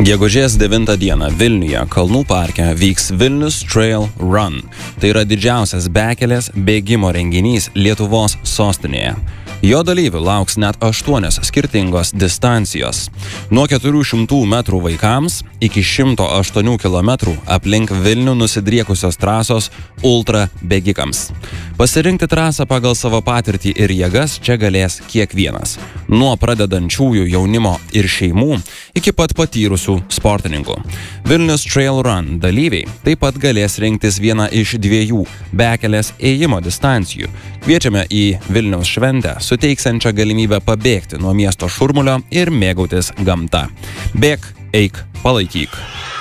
Gegužės 9 dieną Vilniuje Kalnų parke vyks Vilnius Trail Run. Tai yra didžiausias bekelės bėgimo renginys Lietuvos sostinėje. Jo dalyvių lauks net 8 skirtingos distancijos. Nuo 400 metrų vaikams iki 108 km aplink Vilnių nusidriekusios trasos ultra bėgikams. Pasirinkti trasą pagal savo patirtį ir jėgas čia galės kiekvienas. Nuo pradedančiųjų jaunimo ir šeimų iki pat patyrusių sportininkų. Vilnius Trail Run dalyviai taip pat galės rinktis vieną iš 2 bekelės ėjimo distancijų. Kviečiame į Vilniaus šventę, suteiksiančią galimybę pabėgti nuo miesto šurmulio ir mėgautis gamta. Bėk, eik, palaikyk.